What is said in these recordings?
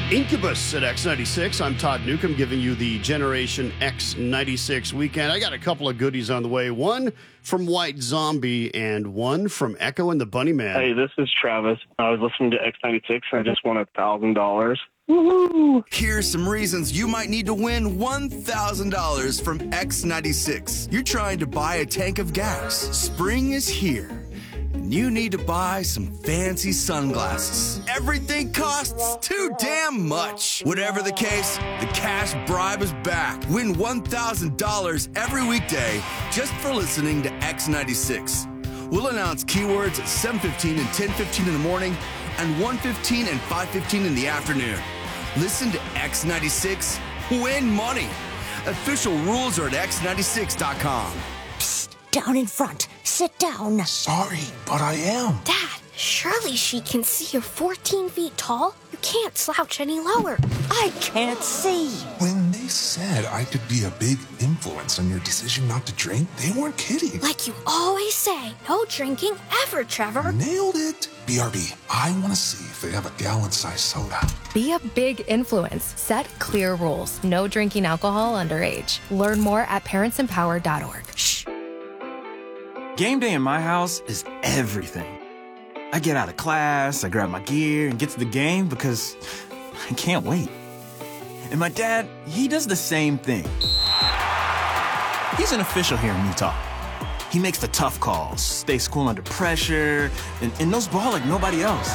Incubus at X96. I'm Todd Newcomb giving you the Generation X96 weekend. I got a couple of goodies on the way. One from White Zombie and one from Echo and the Bunnyman. Hey, this is Travis. I was listening to X96 and I just won $1,000. Woohoo! Here's some reasons you might need to win $1,000 from X96. You're trying to buy a tank of gas. Spring is here. You need to buy some fancy sunglasses. Everything costs too damn much. Whatever the case, the cash bribe is back. Win $1,000 every weekday just for listening to X96. We'll announce keywords at 7:15 and 10:15 in the morning and 1:15 and 5:15 in the afternoon. Listen to X96, win money. Official rules are at x96.com. Down in front. Sit down. Sorry, but I am. Dad, surely she can see you're 14 feet tall. You can't slouch any lower. I can't see. When they said I could be a big influence on your decision not to drink, they weren't kidding. Like you always say, no drinking ever, Trevor. Nailed it. BRB, I want to see if they have a gallon-sized soda. Be a big influence. Set clear rules. No drinking alcohol underage. Learn more at parentsempower.org. Shh. Game day in my house is everything. I get out of class, I grab my gear, and get to the game because I can't wait. And my dad, he does the same thing. He's an official here in Utah. He makes the tough calls, stays cool under pressure, and knows ball like nobody else.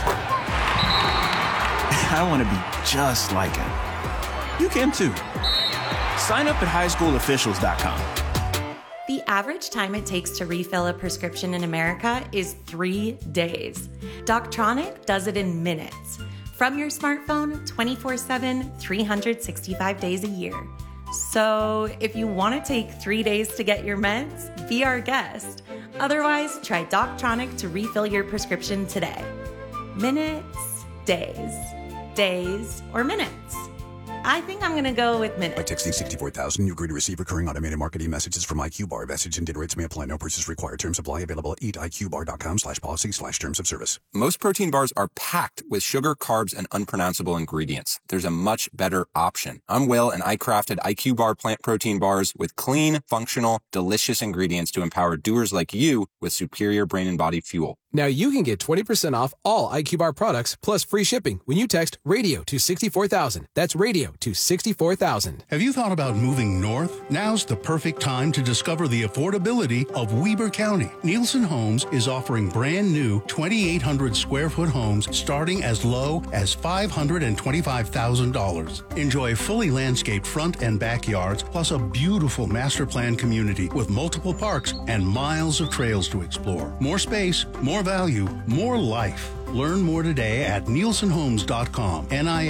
I want to be just like him. You can too. Sign up at highschoolofficials.com. The average time it takes to refill a prescription in America is 3 days. Doctronic does it in minutes. From your smartphone, 24/7, 365 days a year. So if you want to take 3 days to get your meds, be our guest. Otherwise, try Doctronic to refill your prescription today. Minutes, days, or minutes. I think I'm going to go with minutes. By texting 64,000, you agree to receive recurring automated marketing messages from IQ Bar. Message and data rates may apply. No purchase required. Terms apply. Available at eatiqbar.com/policy/terms of service. Most protein bars are packed with sugar, carbs, and unpronounceable ingredients. There's a much better option. I'm Will, and I crafted IQ Bar plant protein bars with clean, functional, delicious ingredients to empower doers like you with superior brain and body fuel. Now you can get 20% off all IQ Bar products plus free shipping when you text radio to 64,000. That's radio to 64,000. Have you thought about moving north? Now's the perfect time to discover the affordability of Weber County. Nielsen Homes is offering brand new 2,800 square foot homes starting as low as $525,000. Enjoy fully landscaped front and backyards plus a beautiful master plan community with multiple parks and miles of trails to explore. More space, more value, more life. Learn more today at nielsenhomes.com.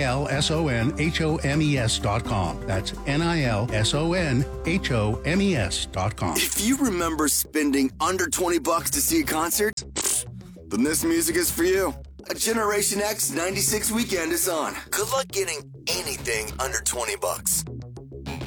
NILSONHOMES.com. That's NILSONHOMES.com. If you remember spending under $20 to see a concert, then this music is for you. A Generation X 96 weekend is on. Good luck getting anything under $20.